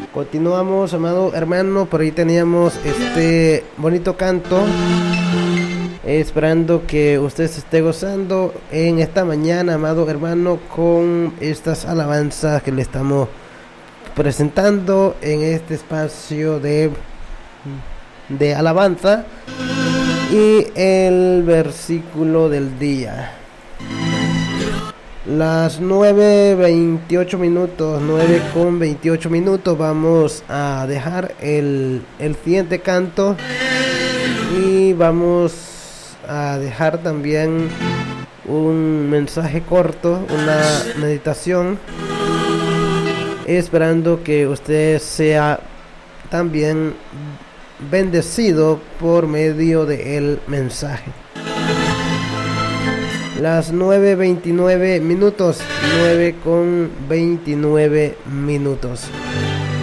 Continuamos, amado hermano. Por ahí teníamos este bonito canto. Esperando que usted se esté gozando en esta mañana, amado hermano, con estas alabanzas que le estamos presentando en este espacio de alabanza. Y el versículo del día. Las 9:28 minutos, 9:28 minutos. Vamos a dejar el siguiente canto. Y vamos a dejar también un mensaje corto, una meditación. Esperando que usted sea también bendecido por medio del mensaje. Las 9:29 minutos, 9:29 minutos.